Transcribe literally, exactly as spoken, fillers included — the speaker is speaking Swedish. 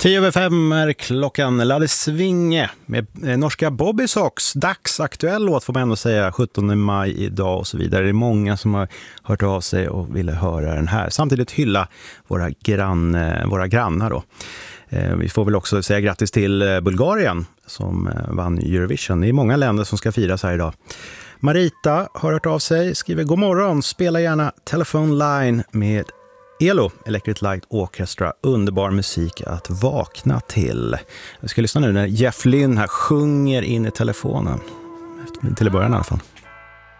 Tio över fem är klockan. Lade Svinge med norska Bobby Sox. Dagsaktuell låt får man ändå säga. sjuttonde maj idag och så vidare. Det är många som har hört av sig och ville höra den här. Samtidigt hylla våra, grann, våra grannar då. Vi får väl också säga grattis till Bulgarien som vann Eurovision. Det är många länder som ska firas här idag. Marita har hört av sig, skriver god morgon, spela gärna Telephone Line med E L O, Electric Light Orchestra. Underbar musik att vakna till. Vi ska lyssna nu när Jeff Lynne här sjunger in i telefonen. Till början i alla fall.